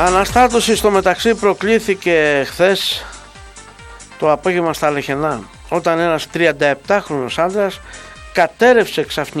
Αναστάτωση στο μεταξύ προκλήθηκε χθες το απόγευμα στα Λεχενά, όταν ένας 37χρονος άντρας κατέρευσε ξαφνικά